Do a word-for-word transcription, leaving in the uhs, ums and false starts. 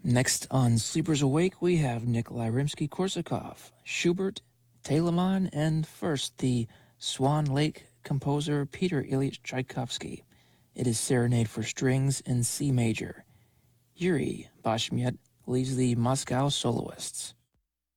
Next on Sleepers Awake, we have Nikolai Rimsky-Korsakov, Schubert, Telemann, and first the Swan Lake composer Peter Ilyich Tchaikovsky. It is Serenade for Strings in C major. Yuri Bashmet leads the Moscow soloists.